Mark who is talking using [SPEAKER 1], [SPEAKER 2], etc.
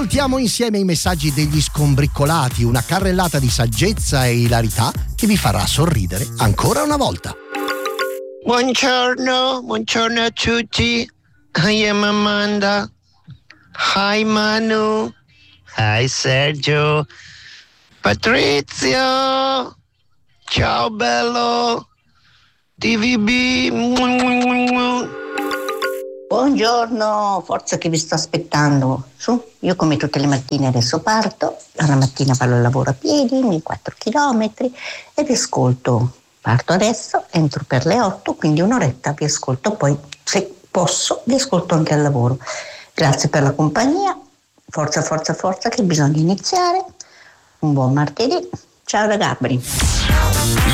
[SPEAKER 1] Ascoltiamo insieme i messaggi degli scombriccolati, una carrellata di saggezza e ilarità che vi farà sorridere ancora una volta.
[SPEAKER 2] Buongiorno a tutti. I am Amanda. Hi Manu. Hi Sergio. Patrizio. Ciao bello. TVB.
[SPEAKER 3] Buongiorno, forza che vi sto aspettando. Su, io come tutte le mattine adesso parto, una mattina vado al lavoro a piedi, i miei 4 chilometri e vi ascolto. Parto adesso, entro per le 8, quindi un'oretta vi ascolto, poi se posso vi ascolto anche al lavoro. Grazie per la compagnia, forza che bisogna iniziare. Un buon martedì, ciao da Gabri.